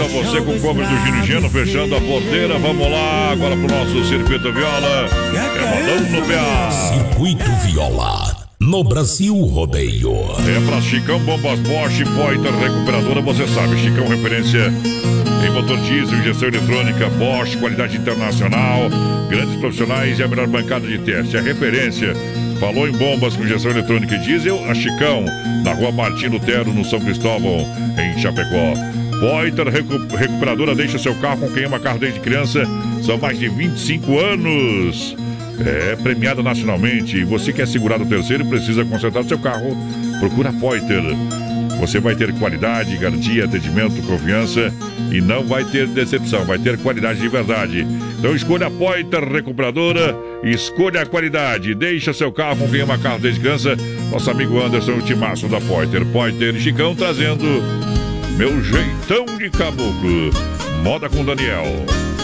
a você com o cobre do Gino e Geno, fechando a porteira. Vamos lá, agora pro nosso Circuito Viola. É modão no PA. Circuito Viola, no Brasil Rodeio. É pra Chicão Bombas Bosch, Pointer Recuperadora, você sabe, Chicão referência em motor diesel, injeção eletrônica, Bosch, qualidade internacional, grandes profissionais e a melhor bancada de teste. É referência. Falou em bombas com injeção eletrônica e diesel, a Chicão, na rua Martim Lutero, no São Cristóvão, em Chapecó. Pointer Recuperadora, deixa seu carro com quem ama carro desde criança. São mais de 25 anos. É premiada nacionalmente. E você quer segurar o terceiro e precisa consertar seu carro, procura Pointer. Você vai ter qualidade, garantia, atendimento, confiança e não vai ter decepção, vai ter qualidade de verdade. Então escolha a Pointer Recuperadora, escolha a qualidade, deixa seu carro com quem ama carro desde criança. Nosso amigo Anderson, o timaço da Pointer. Pointer e Chicão trazendo Meu Jeitão de Caboclo. Moda com Daniel.